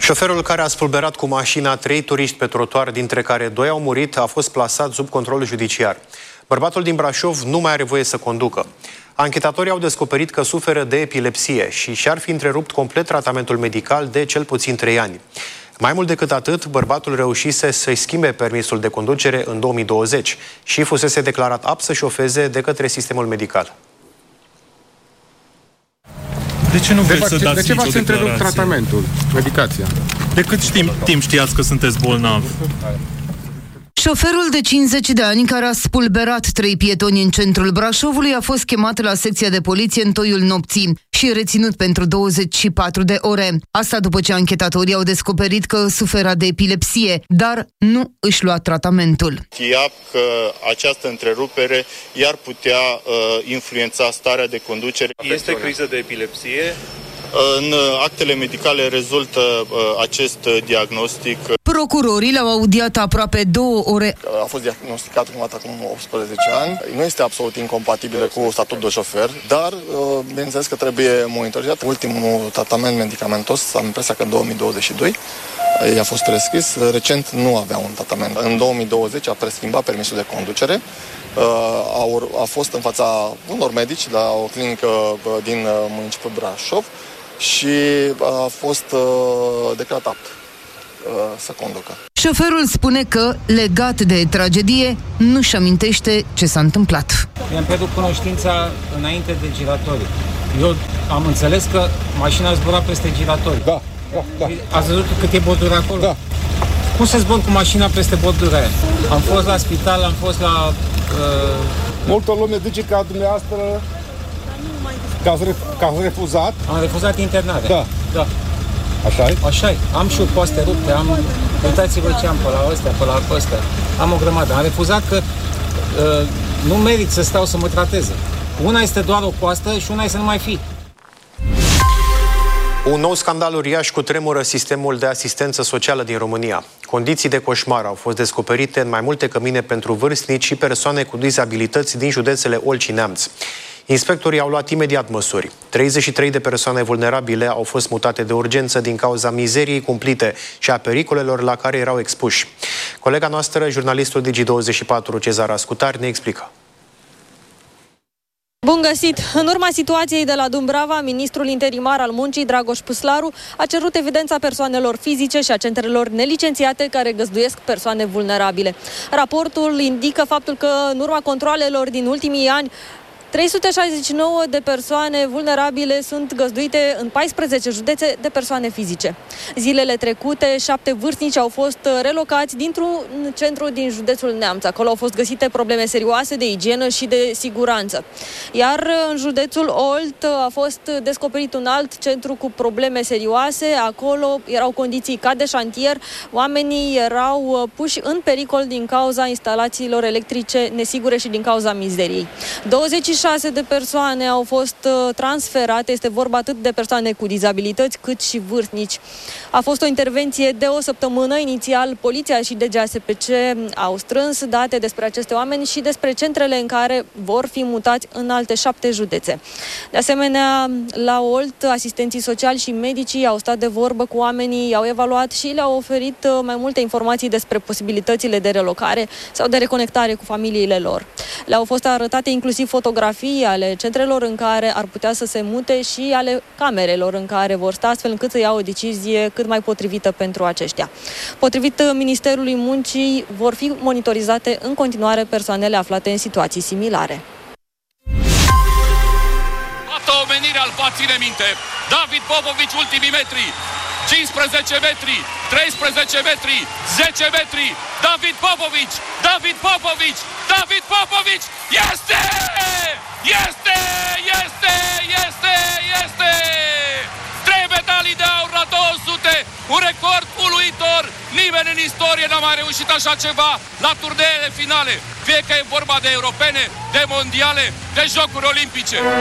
Șoferul care a spulberat cu mașina 3 turiști pe trotuar, dintre care 2 au murit, a fost plasat sub control judiciar. Bărbatul din Brașov nu mai are voie să conducă. Anchetatorii au descoperit că suferă de epilepsie și și-ar fi întrerupt complet tratamentul medical de cel puțin 3 ani. Mai mult decât atât, bărbatul reușise să-i schimbe permisul de conducere în 2020 și fusese declarat apт să șofeze de către sistemul medical. De ce nu vreți să dați de ce v-ați întrerupt tratamentul, medicația? De cât timp știați că sunteți bolnav? Șoferul de 50 de ani care a spulberat 3 pietoni în centrul Brașovului a fost chemat la secția de poliție în toiul nopții și reținut pentru 24 de ore. Asta după ce anchetatorii au descoperit că sufera de epilepsie, dar nu își lua tratamentul. Știa că această întrerupere i-ar putea influența starea de conducere. Este criză de epilepsie? În actele medicale rezultă acest diagnostic. Procurorii l-au audiat aproape 2 ore. A fost diagnosticat prima dată acum 18 ani. Nu este absolut incompatibil cu statutul de șofer, dar bineînțeles că trebuie monitorizat. Ultimul tratament medicamentos, am impresia că în 2022, i-a fost prescris. Recent nu avea un tratament. În 2020 a preschimbat permisul de conducere. A fost în fața unor medici la o clinică din municipiul Brașov și a fost declarat apt să conducă. Șoferul spune că, legat de tragedie, nu-și amintește ce s-a întâmplat. Mi-am pierdut cunoștința înainte de giratorii. Eu am înțeles că mașina zbura peste giratorii. Da. Ați văzut cât e bordura acolo? Da. Cum se zbor cu mașina peste bordura aia? Am fost la spital, am fost la... Multă lume zice că dumneavoastră că ați refuzat. Am refuzat internarea. Da. Așa-i? Așa-i. Am și poaste rupte, uitați-vă ce am pe la ăstea, pe la ăstea. Am o grămadă. Am refuzat că nu merit să stau să mă trateze. Una este doar o coastă și una este să nu mai fi. Un nou scandal uriaș cutremură sistemul de asistență socială din România. Condiții de coșmar au fost descoperite în mai multe cămine pentru vârstnici și persoane cu dizabilități din județele Olci și Neamț. Inspectorii au luat imediat măsuri. 33 de persoane vulnerabile au fost mutate de urgență din cauza mizeriei cumplite și a pericolelor la care erau expuși. Colega noastră, jurnalistul Digi24, Cezara Scutar, ne explică. Bun găsit! În urma situației de la Dumbrava, ministrul interimar al muncii, Dragoș Puslaru, a cerut evidența persoanelor fizice și a centrelor nelicențiate care găzduiesc persoane vulnerabile. Raportul indică faptul că, în urma controalelor din ultimii ani, 369 de persoane vulnerabile sunt găzduite în 14 județe de persoane fizice. Zilele trecute, 7 vârstnici au fost relocați dintr-un centru din județul Neamț. Acolo au fost găsite probleme serioase de igienă și de siguranță. Iar în județul Olt a fost descoperit un alt centru cu probleme serioase. Acolo erau condiții ca de șantier. Oamenii erau puși în pericol din cauza instalațiilor electrice nesigure și din cauza mizeriei. 26 de persoane au fost transferate, este vorba atât de persoane cu dizabilități cât și vârstnici. A fost o intervenție de o săptămână. Inițial, poliția și DGASPC au strâns date despre aceste oameni și despre centrele în care vor fi mutați în alte 7 județe. De asemenea, la Olt, asistenții sociali și medicii au stat de vorbă cu oamenii, i-au evaluat și le-au oferit mai multe informații despre posibilitățile de relocare sau de reconectare cu familiile lor. Le-au fost arătate inclusiv fotografii ale centrelor în care ar putea să se mute și ale camerelor în care vor sta, astfel încât să ia o decizie cât mai potrivită pentru aceștia. Potrivit Ministerului Muncii, vor fi monitorizate în continuare persoanele aflate în situații similare. Toată omenirea îl va ține minte. David Popovici, ultimii metri. 15 metri, 13 metri, 10 metri. David Popovici! David Popovici! David Popovici! Este! Este! Este! Este! Este! 3 medalii de aur la 200, un record uluitor. Nimeni în istorie n-a mai reușit așa ceva la turneele finale. Fie că e vorba de europene, de mondiale, de jocuri olimpice.